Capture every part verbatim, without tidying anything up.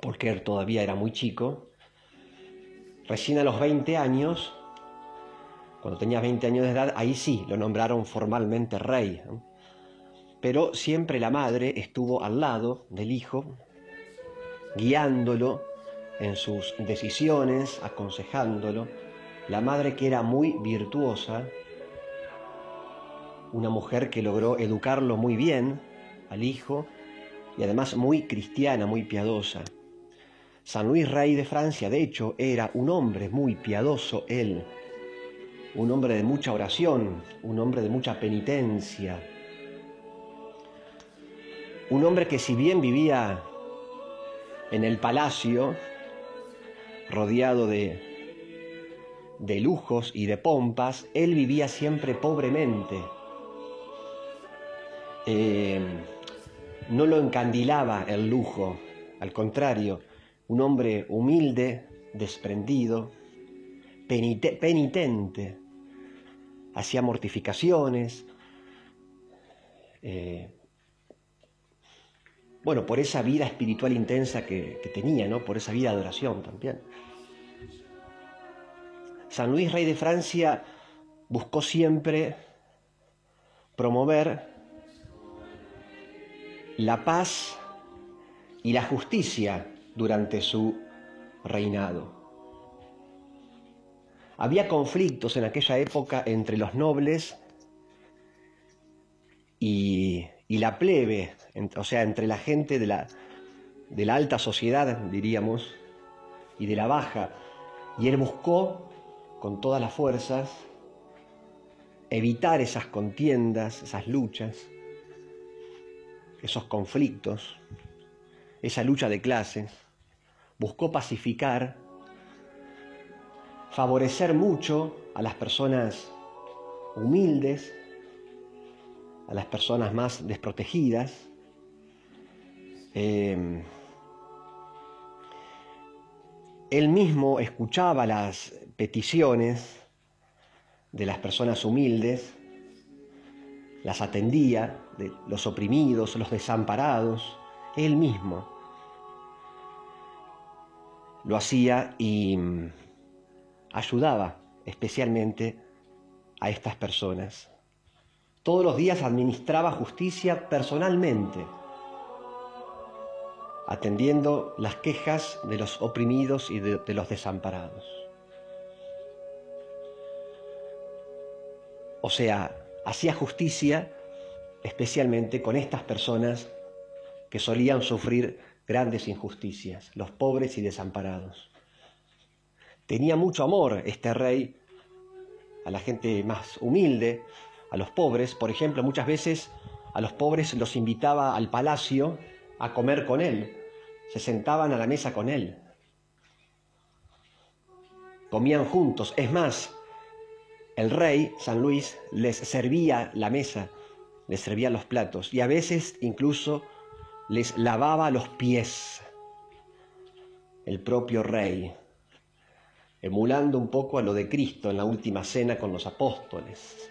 porque él todavía era muy chico. Recién a los veinte años, cuando tenía veinte años de edad, ahí sí lo nombraron formalmente rey, ¿no? Pero siempre la madre estuvo al lado del hijo, guiándolo en sus decisiones, aconsejándolo. La madre, que era muy virtuosa, una mujer que logró educarlo muy bien al hijo y además muy cristiana, muy piadosa. San Luis, rey de Francia, de hecho, era un hombre muy piadoso él, un hombre de mucha oración, un hombre de mucha penitencia, un hombre que, si bien vivía en el palacio, rodeado de, de lujos y de pompas, él vivía siempre pobremente. Eh, no lo encandilaba el lujo, al contrario, un hombre humilde, desprendido, penite, penitente, hacía mortificaciones, eh, bueno, por esa vida espiritual intensa que, que tenía, ¿no? Por esa vida de oración también. San Luis, rey de Francia, buscó siempre promover la paz y la justicia durante su reinado. Había conflictos en aquella época entre los nobles y, y la plebe, o sea, entre la gente de la, de la alta sociedad, diríamos, y de la baja. Y él buscó, con todas las fuerzas, evitar esas contiendas, esas luchas, esos conflictos, esa lucha de clases. Buscó pacificar, favorecer mucho a las personas humildes, a las personas más desprotegidas. Eh, él mismo escuchaba las peticiones de las personas humildes, las atendía, de los oprimidos, los desamparados. Él mismo lo hacía y ayudaba especialmente a estas personas. Todos los días administraba justicia personalmente, atendiendo las quejas de los oprimidos y de, de los desamparados. O sea, hacía justicia especialmente con estas personas que solían sufrir grandes injusticias, los pobres y desamparados. Tenía mucho amor este rey a la gente más humilde, a los pobres. Por ejemplo, muchas veces a los pobres los invitaba al palacio a comer con él. Se sentaban a la mesa con él. Comían juntos. Es más, el rey, San Luis, les servía la mesa, les servía los platos y a veces incluso les lavaba los pies. El propio rey, emulando un poco a lo de Cristo en la última cena con los apóstoles.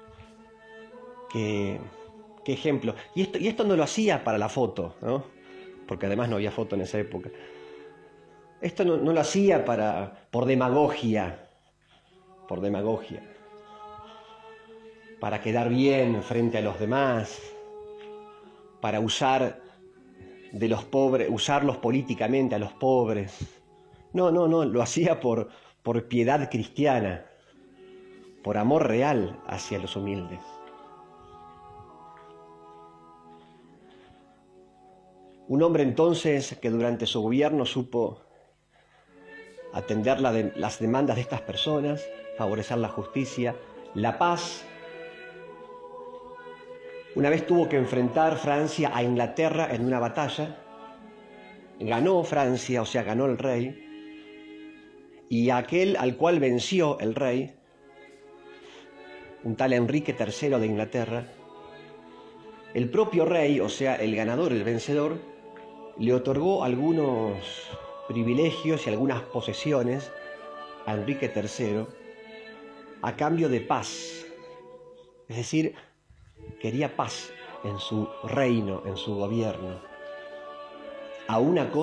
Qué, qué ejemplo. Y esto, y esto no lo hacía para la foto, ¿no? Porque además no había foto en esa época. Esto no, no lo hacía para, por demagogia, por demagogia, para quedar bien frente a los demás, para usar de los pobres, usarlos políticamente a los pobres. No, no, no, lo hacía por, por piedad cristiana, por amor real hacia los humildes. Un hombre entonces que durante su gobierno supo atender la de, las demandas de estas personas, favorecer la justicia, la paz. Una vez tuvo que enfrentar Francia a Inglaterra en una batalla. Ganó Francia, o sea, ganó el rey. Y aquel al cual venció el rey, un tal Enrique tercero de Inglaterra, el propio rey, o sea, el ganador, el vencedor, le otorgó algunos privilegios y algunas posesiones a Enrique tercero a cambio de paz. Es decir, quería paz en su reino, en su gobierno. A una cosa